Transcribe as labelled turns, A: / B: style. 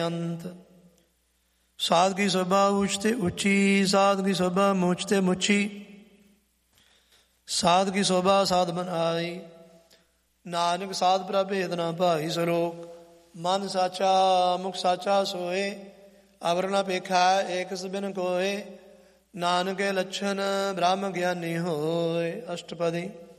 A: ਅੰਤ। ਸਾਧ ਕੀ ਸੋਭਾ ਉੱਚ ਤੇ ਉੱਚੀ, ਸਾਧ ਕੀ ਸੋਭਾ ਮੁੱਚ ਤੇ ਮੁੱਚੀ। ਸਾਧ ਕੀ ਸੋਭਾ ਸਾਧ ਮਨ ਆਈ, ਨਾਨਕ ਸਾਧ ਪ੍ਰਭ ਭੇਦ ਨਾ ਭਾਈ। ਸਲੋਕ। ਮਨ ਸਾਚਾ ਮੁਖ ਸਾਚਾ ਸੋਏ, ਅਵਰ ਨ ਭੇਖਾ ਏਕਸ ਬਿਨ ਕੋਏ। ਨਾਨਕੇ ਲੱਛਣ ਬ੍ਰਹਮ ਗਿਆਨੀ ਹੋਏ। ਅਸ਼ਟਪਦੀ।